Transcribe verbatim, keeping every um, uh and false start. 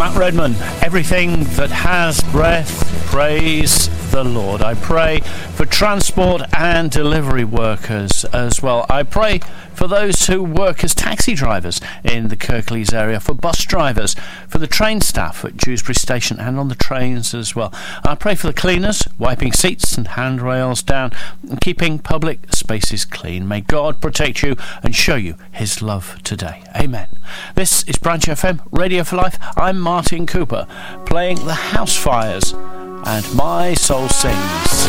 Matt Redman, everything that has breath, praise the Lord. I pray for transport and delivery workers as well. I pray for those who work as taxi drivers in the Kirklees area, for bus drivers, for the train staff at Dewsbury Station and on the trains as well. I pray for the cleaners, wiping seats and handrails down and keeping public spaces clean. May God protect you and show you his love today. Amen. This is Branch F M, Radio for Life. I'm Martin Cooper, playing the House Fires and My Soul Sings.